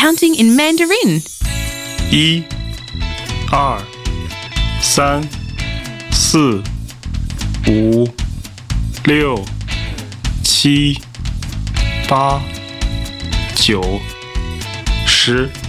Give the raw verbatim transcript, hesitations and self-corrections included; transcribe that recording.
counting in Mandarin. 一、二、三、四、五、六、七、八、九、十。